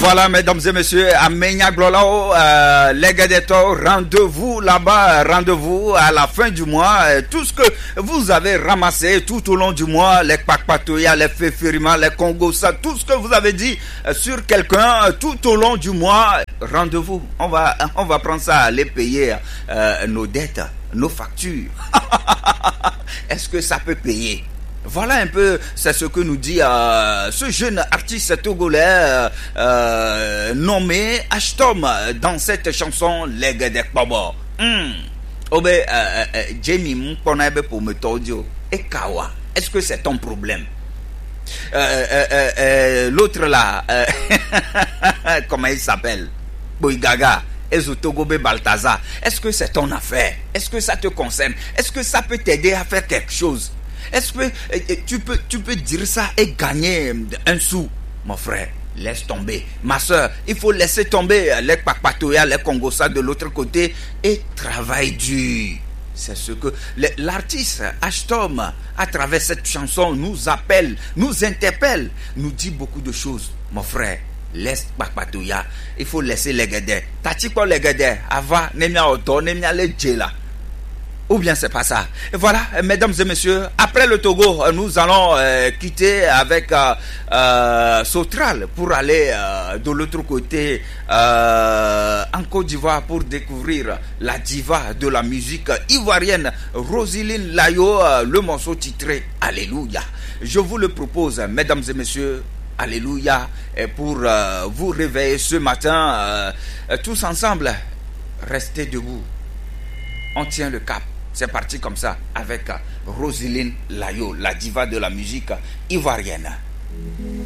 Voilà, mesdames et messieurs, à Meignaglolao, les Gadeto, rendez-vous là-bas, rendez-vous à la fin du mois. Tout ce que vous avez ramassé tout au long du mois, les Kpakpatoya, les Fefirima, les Kongosa, tout ce que vous avez dit sur quelqu'un tout au long du mois, rendez-vous. On va prendre ça, aller payer nos dettes, nos factures. Est-ce que ça peut payer? Voilà un peu, c'est ce que nous dit ce jeune artiste togolais nommé Ashtom dans cette chanson Legedek Bobo. Obe Jamie Mponabe pour me tordio. Et Kawa, est-ce que c'est ton problème? L'autre là, comment il s'appelle? Boygaga. Ezotogobe Balthazar. Est-ce que c'est ton affaire? Est-ce que ça te concerne? Est-ce que ça peut t'aider à faire quelque chose? Est-ce que tu peux dire ça et gagner un sou? Mon frère, laisse tomber. Ma soeur, il faut laisser tomber les Kpakpatoya, les Kongosa de l'autre côté et travaille dur. C'est ce que l'artiste Ashtom, à travers cette chanson, nous appelle, nous interpelle, nous dit beaucoup de choses. Mon frère, laisse Kpakpatoya. Il faut laisser les Guédés. Tati quoi les Guédés? Ava, nemia oto, nemia le djela. Ou bien c'est pas ça. Et voilà, mesdames et messieurs, après le Togo, nous allons quitter avec Sotral pour aller de l'autre côté en Côte d'Ivoire pour découvrir la diva de la musique ivoirienne, Roselyne Layo, le morceau titré Alléluia. Je vous le propose, mesdames et messieurs, Alléluia, pour vous réveiller ce matin, tous ensemble, restez debout. On tient le cap. C'est parti comme ça avec Roselyne Layo, la diva de la musique ivoirienne.